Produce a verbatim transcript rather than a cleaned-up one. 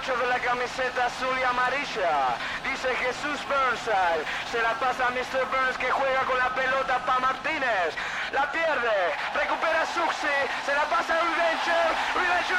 ocho de la camiseta azul y amarilla. Dice Jesús Burnside. Se la pasa a mister Burns, que juega con la pelota para Martínez. La pierde. Recupera Suxi. Se la pasa a Reventure. Reventure